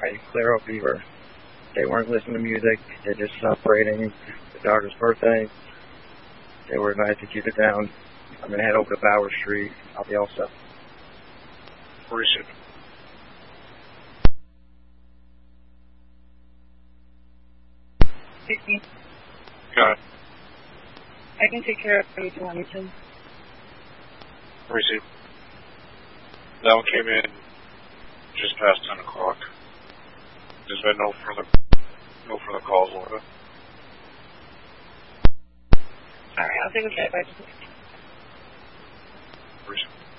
I clear up Beaver. They weren't listening to music. They just celebrating the daughter's birthday. They were going to keep it down. I'm going to head over to Bauer Street. I'll be all set. Where is it? Got it. I can take care of it to Wilmington. Receive. That one came in just past 10 o'clock. There's been no further calls over it. Alright, I'll take a look at it. Receive.